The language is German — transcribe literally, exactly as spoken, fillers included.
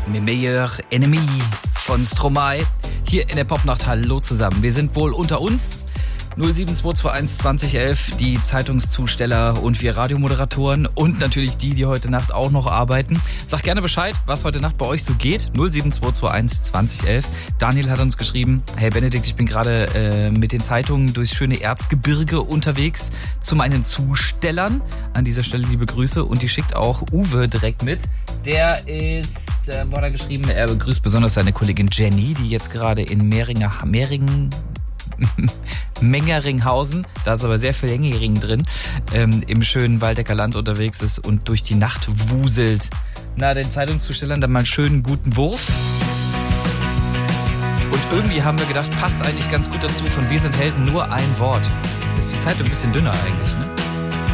Mes meilleurs ennemis von Stromae. Hier in der Popnacht. Hallo zusammen. Wir sind wohl unter uns. null sieben zwei zwei eins zwanzig elf, die Zeitungszusteller und wir Radiomoderatoren und natürlich die, die heute Nacht auch noch arbeiten. Sagt gerne Bescheid, was heute Nacht bei euch so geht. null sieben zwei zwei eins zwanzig elf. Daniel hat uns geschrieben, hey Benedikt, ich bin gerade äh, mit den Zeitungen durchs schöne Erzgebirge unterwegs zu meinen Zustellern. An dieser Stelle liebe Grüße und die schickt auch Uwe direkt mit. Der ist, äh, wo hat er geschrieben, er begrüßt besonders seine Kollegin Jenny, die jetzt gerade in Mehringer, Mehringen... Mengeringhausen, da ist aber sehr viel Hengering drin, ähm, im schönen Waldecker Land unterwegs ist und durch die Nacht wuselt. Na, den Zeitungszustellern dann mal einen schönen guten Wurf. Und irgendwie haben wir gedacht, passt eigentlich ganz gut dazu, von Wir sind Helden nur ein Wort. Ist die Zeitung ein bisschen dünner eigentlich, ne?